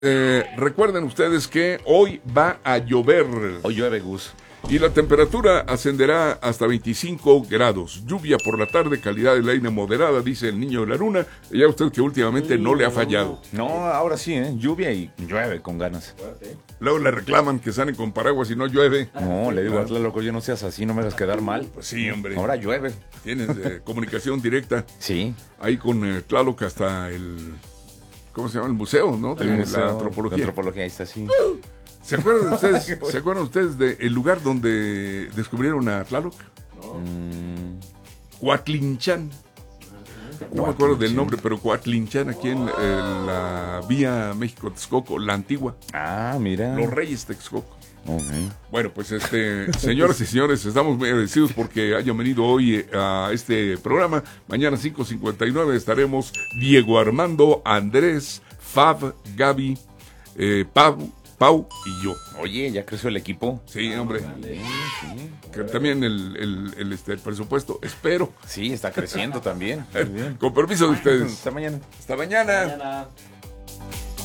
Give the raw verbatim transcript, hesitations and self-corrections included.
Eh, recuerden ustedes que hoy va a llover. Hoy llueve, Gus. Y la temperatura ascenderá hasta veinticinco grados. Lluvia por la tarde, calidad del aire moderada, dice el niño de la luna. Y ya usted que últimamente no le ha fallado. No, ahora sí, ¿eh? Lluvia y llueve con ganas. Luego le reclaman que salen con paraguas y no llueve. No, le digo a loco, yo no seas así, no me hagas quedar mal. Pues sí, hombre. Ahora llueve. Tienes eh, comunicación directa. Sí. Ahí con eh, Tlaloc hasta el... ¿Cómo se llama? El museo, ¿no? De El museo, la antropología. La antropología, ahí está, sí. ¿Se acuerdan ustedes, ¿se acuerdan ustedes del lugar donde descubrieron a Tlaloc? No. Mm. Coatlinchan. No me acuerdo del nombre, pero Coatlinchan, aquí en, en la vía México-Texcoco, la antigua. Ah, mira. Los Reyes Texcoco. Okay. Bueno, pues este, señoras y señores, estamos muy agradecidos porque hayan venido hoy a este programa. Mañana cinco cincuenta y nueve estaremos Diego Armando, Andrés, Fab, Gaby, eh, Pau, Pau y yo. Oye, ¿ya creció el equipo? Sí, hombre. Vale, sí. Que también el, el, el, este, el presupuesto, espero. Sí, está creciendo también. Con permiso de ustedes. Hasta mañana. Hasta mañana. Mañana.